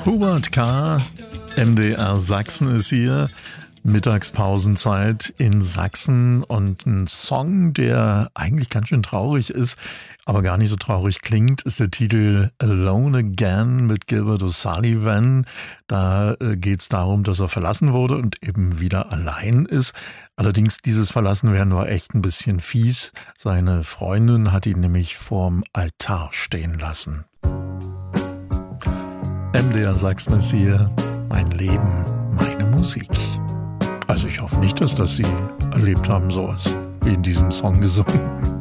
Hubert K., MDR Sachsen ist hier, Mittagspausenzeit in Sachsen und ein Song, der eigentlich ganz schön traurig ist, aber gar nicht so traurig klingt, ist der Titel Alone Again mit Gilbert O'Sullivan. Da geht es darum, dass er verlassen wurde und eben wieder allein ist. Allerdings dieses Verlassenwerden war echt ein bisschen fies. Seine Freundin hat ihn nämlich vorm Altar stehen lassen. MDR Sachsen ist hier, mein Leben, meine Musik. Also ich hoffe nicht, dass das Sie erlebt haben, sowas wie in diesem Song gesungen.